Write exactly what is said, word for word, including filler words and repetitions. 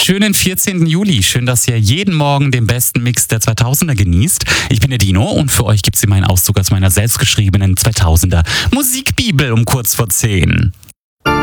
schönen vierzehnten Juli. Schön, dass ihr jeden Morgen den besten Mix der zweitausender genießt. Ich bin der Dino und für euch gibt's hier meinen Auszug aus meiner selbstgeschriebenen zweitausender Musikbibel um kurz vor zehn.